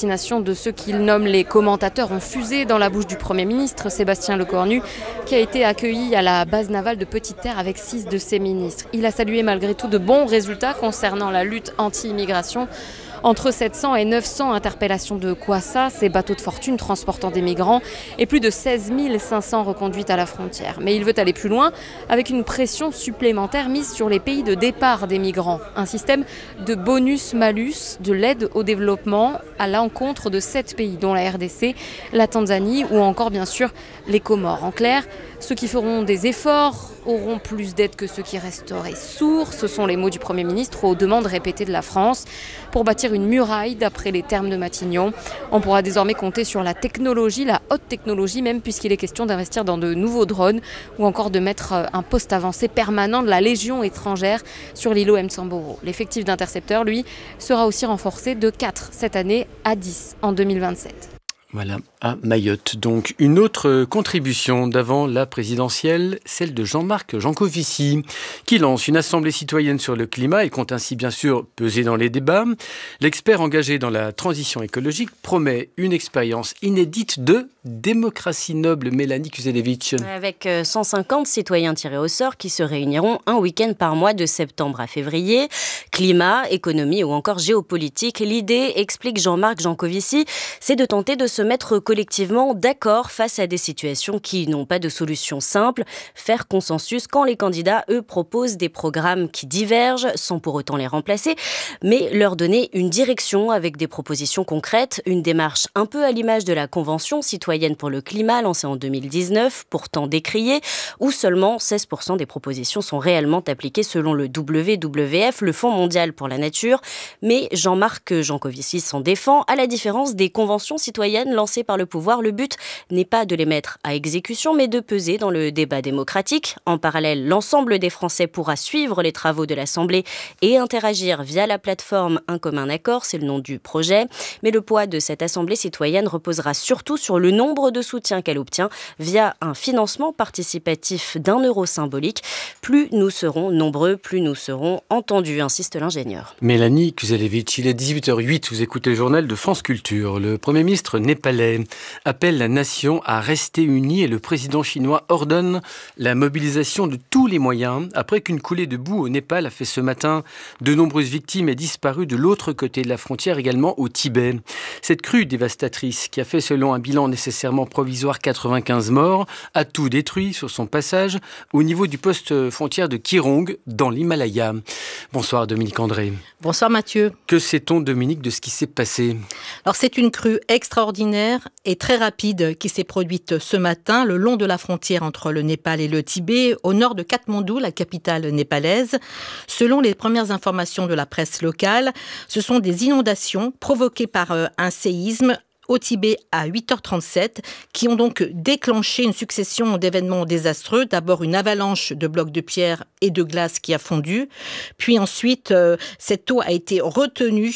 destination de ceux qu'il nomme les commentateurs ont fusé dans la bouche du Premier ministre Sébastien Lecornu, qui a été accueilli à la base navale de Petite-Terre avec 6 de ses ministres. Il a salué malgré tout de bons résultats concernant la lutte anti-immigration. Entre 700 et 900 interpellations de Kwassa, ces bateaux de fortune transportant des migrants, et plus de 16 500 reconduites à la frontière. Mais il veut aller plus loin avec une pression supplémentaire mise sur les pays de départ des migrants. Un système de bonus-malus, de l'aide au développement à l'encontre de 7 pays, dont la RDC, la Tanzanie ou encore bien sûr les Comores. En clair, ceux qui feront des efforts auront plus d'aide que ceux qui resteraient sourds. Ce sont les mots du Premier ministre aux demandes répétées de la France pour bâtir une muraille, d'après les termes de Matignon. On pourra désormais compter sur la technologie, la haute technologie même, puisqu'il est question d'investir dans de nouveaux drones ou encore de mettre un poste avancé permanent de la Légion étrangère sur l'îlot Msamboro. L'effectif d'intercepteurs, lui, sera aussi renforcé de 4 cette année à 10 en 2027. Voilà, à Mayotte. Donc, une autre contribution d'avant la présidentielle, celle de Jean-Marc Jancovici, qui lance une assemblée citoyenne sur le climat et compte ainsi bien sûr peser dans les débats. L'expert engagé dans la transition écologique promet une expérience inédite de démocratie noble. Mélanie Kuzelevich. Avec 150 citoyens tirés au sort qui se réuniront un week-end par mois de septembre à février. Climat, économie ou encore géopolitique. L'idée, explique Jean-Marc Jancovici, c'est de tenter de se mettre collectivement d'accord face à des situations qui n'ont pas de solution simple, faire consensus quand les candidats, eux, proposent des programmes qui divergent sans pour autant les remplacer, mais leur donner une direction avec des propositions concrètes, une démarche un peu à l'image de la Convention citoyenne pour le climat lancée en 2019, pourtant décriée, où seulement 16% des propositions sont réellement appliquées selon le WWF, le Fonds mondial pour la nature. Mais Jean-Marc Jancovici s'en défend, à la différence des conventions citoyennes lancées par le pouvoir. Le but n'est pas de les mettre à exécution, mais de peser dans le débat démocratique. En parallèle, l'ensemble des Français pourra suivre les travaux de l'Assemblée et interagir via la plateforme Un commun accord, c'est le nom du projet. Mais le poids de cette Assemblée citoyenne reposera surtout sur le nombre de soutiens qu'elle obtient via un financement participatif d'€1 symbolique. Plus nous serons nombreux, plus nous serons entendus, insiste l'ingénieur. Mélanie Kuzelevich, il est 18h08, vous écoutez le journal de France Culture. Le Premier ministre népalais appelle la nation à rester unie et le président chinois ordonne la mobilisation de tous les moyens après qu'une coulée de boue au Népal a fait ce matin de nombreuses victimes et disparu de l'autre côté de la frontière, également au Tibet. Cette crue dévastatrice qui a fait selon un bilan nécessairement provisoire 95 morts a tout détruit sur son passage au niveau du poste frontière de Kirong dans l'Himalaya. Bonsoir Dominique André. Bonsoir Mathieu. Que sait-on Dominique de ce qui s'est passé ? Alors c'est une crue extraordinaire et très rapide qui s'est produite ce matin le long de la frontière entre le Népal et le Tibet, au nord de Katmandou, la capitale népalaise. Selon les premières informations de la presse locale, ce sont des inondations provoquées par un séisme au Tibet à 8h37, qui ont donc déclenché une succession d'événements désastreux. D'abord une avalanche de blocs de pierre et de glace qui a fondu, puis ensuite cette eau a été retenue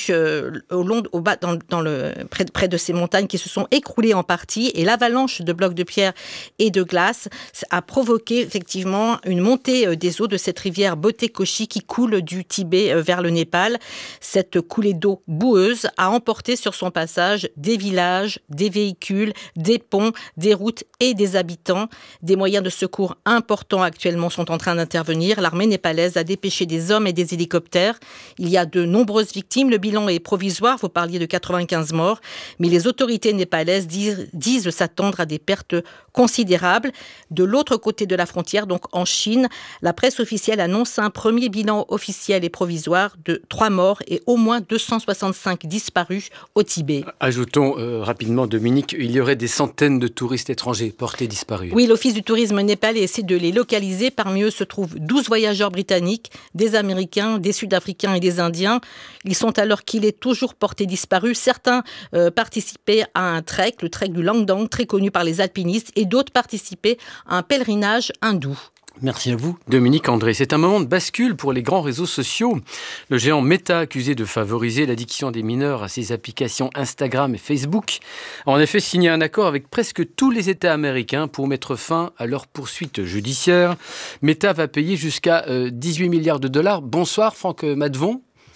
près de ces montagnes qui se sont écroulées en partie, et l'avalanche de blocs de pierre et de glace a provoqué effectivement une montée des eaux de cette rivière Botekoshi qui coule du Tibet vers le Népal. Cette coulée d'eau boueuse a emporté sur son passage des villages, des véhicules, des ponts, des routes et des habitants. Des moyens de secours importants actuellement sont en train d'intervenir. L'armée népalaise a dépêché des hommes et des hélicoptères. Il y a de nombreuses victimes. Le bilan est provisoire. Vous parliez de 95 morts. Mais les autorités népalaises disent s'attendre à des pertes considérables. De l'autre côté de la frontière, donc en Chine, la presse officielle annonce un premier bilan officiel et provisoire de 3 morts et au moins 265 disparus au Tibet. Ajoutons rapidement, Dominique, il y aurait des centaines de touristes étrangers portés disparus. Oui, l'Office du tourisme népalais essaie de les localiser. Parmi eux se trouvent 12 voyageurs britanniques, des Américains, des Sud-Africains et des Indiens. Ils sont alors qu'il est toujours portés disparus. Certains participaient à un trek, le trek du Langdang, très connu par les alpinistes, et d'autres participaient à un pèlerinage hindou. Merci à vous, Dominique André. C'est un moment de bascule pour les grands réseaux sociaux. Le géant Meta, accusé de favoriser l'addiction des mineurs à ses applications Instagram et Facebook, a en effet signé un accord avec presque tous les États américains pour mettre fin à leur poursuite judiciaire. Meta va payer jusqu'à 18 milliards de dollars. Bonsoir Franck Madevon.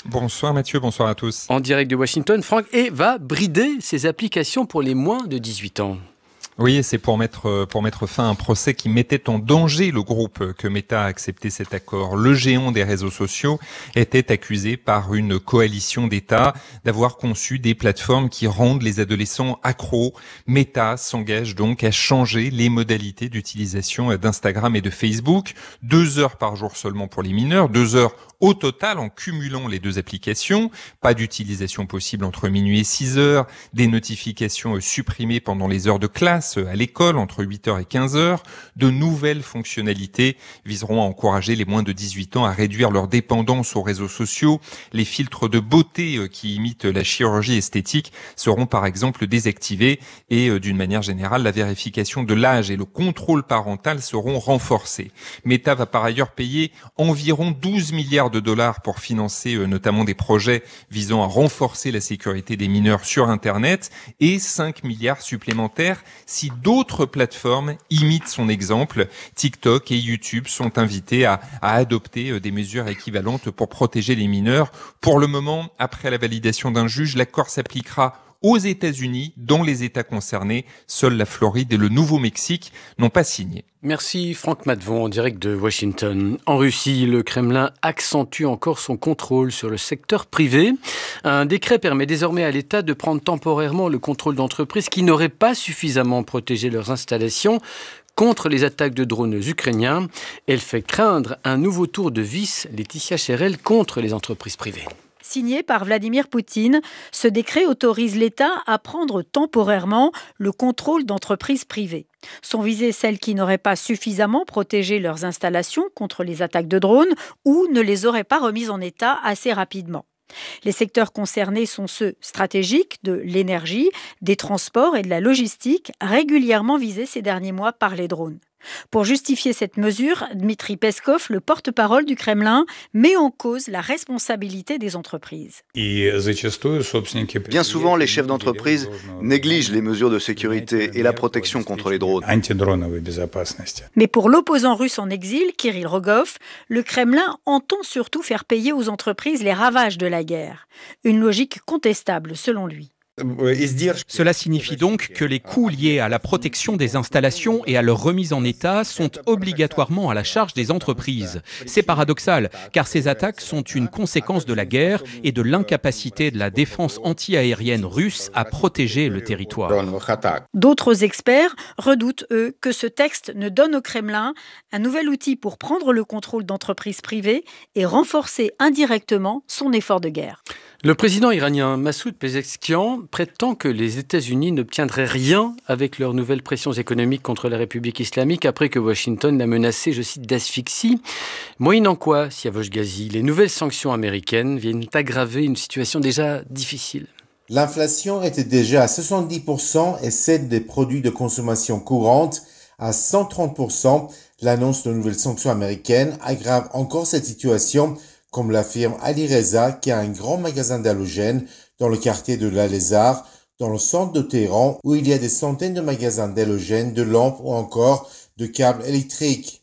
Bonsoir Mathieu, bonsoir à tous. En direct de Washington, Franck, et va brider ses applications pour les moins de 18 ans. Oui, c'est pour mettre fin à un procès qui mettait en danger le groupe que Meta a accepté cet accord. Le géant des réseaux sociaux était accusé par une coalition d'États d'avoir conçu des plateformes qui rendent les adolescents accros. Meta s'engage donc à changer les modalités d'utilisation d'Instagram et de Facebook. 2 heures par jour seulement pour les mineurs, 2 heures au total en cumulant les deux applications. Pas d'utilisation possible entre minuit et 6 heures, des notifications supprimées pendant les heures de classe à l'école entre 8h et 15h. De nouvelles fonctionnalités viseront à encourager les moins de 18 ans à réduire leur dépendance aux réseaux sociaux. Les filtres de beauté qui imitent la chirurgie esthétique seront par exemple désactivés et d'une manière générale, la vérification de l'âge et le contrôle parental seront renforcés. Meta va par ailleurs payer environ 12 milliards de dollars pour financer notamment des projets visant à renforcer la sécurité des mineurs sur Internet et 5 milliards supplémentaires si d'autres plateformes imitent son exemple. TikTok et YouTube sont invités à adopter des mesures équivalentes pour protéger les mineurs. Pour le moment, après la validation d'un juge, l'accord s'appliquera aux États-Unis, dans les États concernés. Seuls la Floride et le Nouveau-Mexique n'ont pas signé. Merci Franck Matvon en direct de Washington. En Russie, le Kremlin accentue encore son contrôle sur le secteur privé. Un décret permet désormais à l'État de prendre temporairement le contrôle d'entreprises qui n'auraient pas suffisamment protégé leurs installations contre les attaques de drones ukrainiens. Elle fait craindre un nouveau tour de vis, Laetitia Cherel, contre les entreprises privées. Signé par Vladimir Poutine, ce décret autorise l'État à prendre temporairement le contrôle d'entreprises privées. Sont visées celles qui n'auraient pas suffisamment protégé leurs installations contre les attaques de drones ou ne les auraient pas remises en état assez rapidement. Les secteurs concernés sont ceux stratégiques de l'énergie, des transports et de la logistique, régulièrement visés ces derniers mois par les drones. Pour justifier cette mesure, Dmitri Peskov, le porte-parole du Kremlin, met en cause la responsabilité des entreprises. Bien souvent, les chefs d'entreprise négligent les mesures de sécurité et la protection contre les drones. Mais pour l'opposant russe en exil, Kirill Rogov, le Kremlin entend surtout faire payer aux entreprises les ravages de la guerre. Une logique contestable, selon lui. Cela signifie donc que les coûts liés à la protection des installations et à leur remise en état sont obligatoirement à la charge des entreprises. C'est paradoxal, car ces attaques sont une conséquence de la guerre et de l'incapacité de la défense anti-aérienne russe à protéger le territoire. D'autres experts redoutent, eux, que ce texte ne donne au Kremlin un nouvel outil pour prendre le contrôle d'entreprises privées et renforcer indirectement son effort de guerre. Le président iranien Massoud Pezeshkian prétend que les États-Unis n'obtiendraient rien avec leurs nouvelles pressions économiques contre la République islamique après que Washington l'a menacé, je cite, d'asphyxie. Moyennant quoi, Siavosh Ghazi, les nouvelles sanctions américaines viennent aggraver une situation déjà difficile. L'inflation était déjà à 70% et celle des produits de consommation courante à 130%. L'annonce de nouvelles sanctions américaines aggrave encore cette situation, comme l'affirme Ali Reza, qui a un grand magasin d'halogènes dans le quartier de La Lézard, dans le centre de Téhéran, où il y a des centaines de magasins d'halogènes, de lampes ou encore de câbles électriques.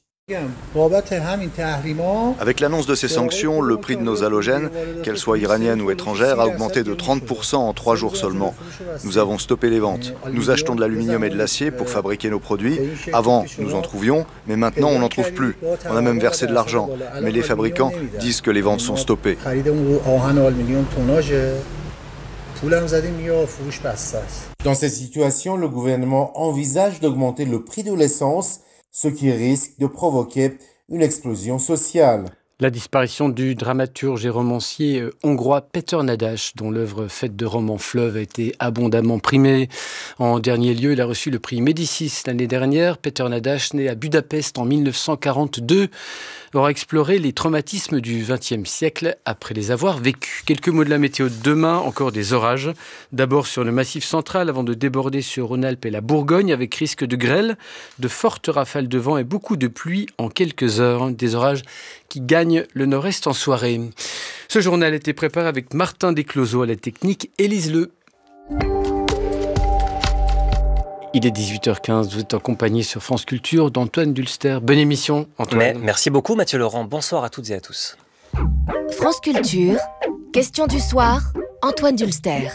Avec l'annonce de ces sanctions, le prix de nos halogènes, qu'elles soient iraniennes ou étrangères, a augmenté de 30% en 3 jours seulement. Nous avons stoppé les ventes. Nous achetons de l'aluminium et de l'acier pour fabriquer nos produits. Avant, nous en trouvions, mais maintenant, on n'en trouve plus. On a même versé de l'argent. Mais les fabricants disent que les ventes sont stoppées. Dans cette situation, le gouvernement envisage d'augmenter le prix de l'essence, ce qui risque de provoquer une explosion sociale. La disparition du dramaturge et romancier hongrois Péter Nádas, dont l'œuvre faite de romans fleuves a été abondamment primée. En dernier lieu, il a reçu le prix Médicis l'année dernière. Péter Nádas, né à Budapest en 1942, aura exploré les traumatismes du XXe siècle après les avoir vécus. Quelques mots de la météo de demain, encore des orages. D'abord sur le Massif central, avant de déborder sur Rhône-Alpes et la Bourgogne, avec risque de grêle, de fortes rafales de vent et beaucoup de pluie en quelques heures. Des orages qui gagnent le nord-est en soirée. Ce journal a été préparé avec Martin Descloseaux à la technique, Élise Le. Il est 18h15, vous êtes en compagnie sur France Culture d'Antoine Dulster. Bonne émission, Antoine. Merci beaucoup Mathieu Laurent, bonsoir à toutes et à tous. France Culture, Question du soir, Antoine Dulster.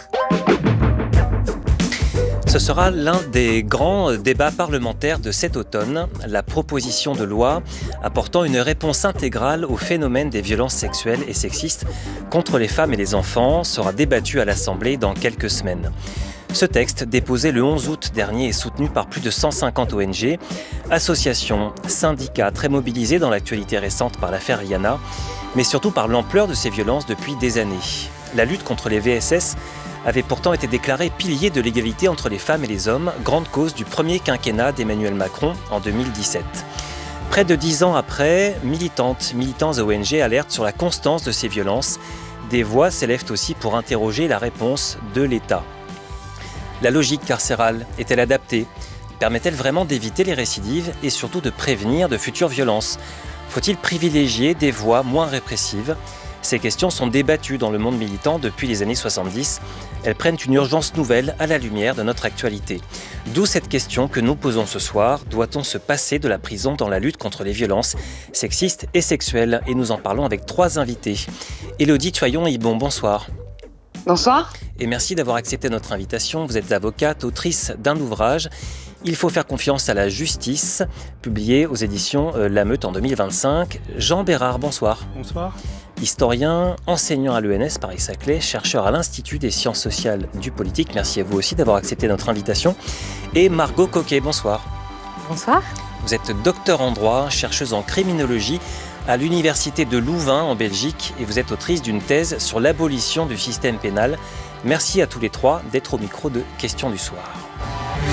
Ce sera l'un des grands débats parlementaires de cet automne, la proposition de loi apportant une réponse intégrale au phénomène des violences sexuelles et sexistes contre les femmes et les enfants sera débattue à l'Assemblée dans quelques semaines. Ce texte, déposé le 11 août dernier, est soutenu par plus de 150 ONG, associations, syndicats très mobilisés dans l'actualité récente par l'affaire Rihanna, mais surtout par l'ampleur de ces violences depuis des années. La lutte contre les VSS avait pourtant été déclarée pilier de l'égalité entre les femmes et les hommes, grande cause du premier quinquennat d'Emmanuel Macron en 2017. Près de 10 ans après, militants ONG alertent sur la constance de ces violences. Des voix s'élèvent aussi pour interroger la réponse de l'État. La logique carcérale est-elle adaptée ? Permet-elle vraiment d'éviter les récidives et surtout de prévenir de futures violences ? Faut-il privilégier des voies moins répressives ? Ces questions sont débattues dans le monde militant depuis les années 70. Elles prennent une urgence nouvelle à la lumière de notre actualité. D'où cette question que nous posons ce soir. Doit-on se passer de la prison dans la lutte contre les violences sexistes et sexuelles ? Et nous en parlons avec 3 invités. Élodie Tuaillon-Ibon, bonsoir. Bonsoir. Et merci d'avoir accepté notre invitation. Vous êtes avocate, autrice d'un ouvrage, Il faut faire confiance à la justice, publié aux éditions La Meute en 2025. Jean Bérard, bonsoir. Bonsoir. Historien, enseignant à l'ENS Paris-Saclay, chercheur à l'Institut des sciences sociales du politique. Merci à vous aussi d'avoir accepté notre invitation. Et Margot Coquet, bonsoir. Bonsoir. Vous êtes docteur en droit, chercheuse en criminologie à l'Université de Louvain en Belgique et vous êtes autrice d'une thèse sur l'abolition du système pénal. Merci à tous les 3 d'être au micro de Questions du soir.